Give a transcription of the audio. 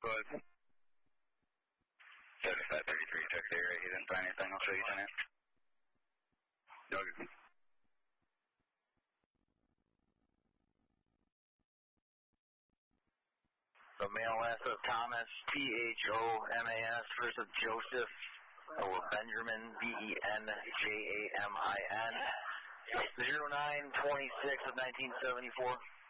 Go ahead. 7533, check the area. He didn't find anything. I'll show you, Lieutenant. Okay. The male last of Thomas, Thomas, first of Joseph, or Benjamin, Benjamin, 0926 of 1974.